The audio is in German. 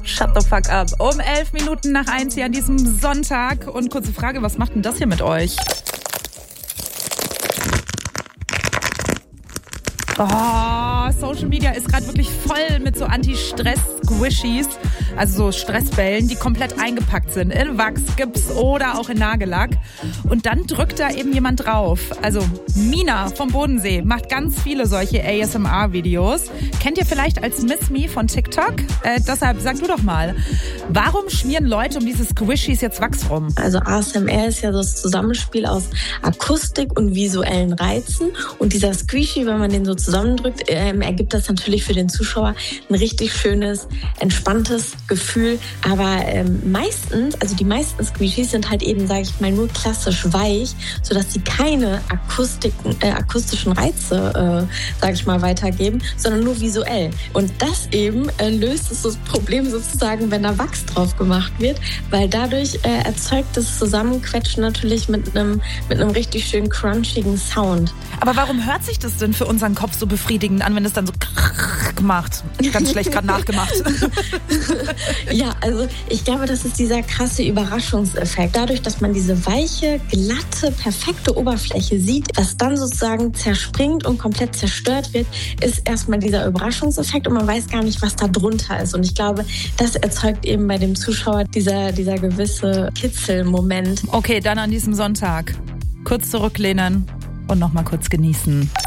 Shut the fuck up. Um 11 Minuten nach 1 hier an diesem Sonntag. Und kurze Frage, was macht denn das hier mit euch? Oh, Social Media ist gerade wirklich voll mit so Anti-Stress-Squishies, also so Stressbällen, die komplett eingepackt sind in Wachs, Gips oder auch in Nagellack. Und dann drückt da eben jemand drauf. Also Mina vom Bodensee macht ganz viele solche ASMR-Videos. Kennt ihr vielleicht als Miss Me von TikTok? Deshalb sag du doch mal, warum schmieren Leute um diese Squishies jetzt Wachs rum? Also ASMR ist ja das Zusammenspiel aus Akustik und visuellen Reizen. Und dieser Squishy, wenn man den so zusammendrückt, ergibt das natürlich für den Zuschauer ein richtig schönes, entspanntes Gefühl. Aber meistens, also die meisten Squishies sind halt eben, sage ich mal, nur klassisch weich, sodass sie keine akustischen Reize, sage ich mal, weitergeben, sondern nur visuell. Und das eben löst das Problem sozusagen, wenn da Wachs drauf gemacht wird, weil dadurch erzeugt das Zusammenquetschen natürlich mit einem richtig schön crunchigen Sound. Aber warum hört sich das denn für unseren Kopf so befriedigend an, wenn es dann so macht? Ganz schlecht gerade nachgemacht. Ja, also ich glaube, das ist dieser krasse Überraschungseffekt. Dadurch, dass man diese weiche, glatte, perfekte Oberfläche sieht, was dann sozusagen zerspringt und komplett zerstört wird, ist erstmal dieser Überraschungseffekt und man weiß gar nicht, was da drunter ist. Und ich glaube, das erzeugt eben bei dem Zuschauer dieser gewisse Kitzelmoment. Okay, dann an diesem Sonntag kurz zurücklehnen und noch mal kurz genießen.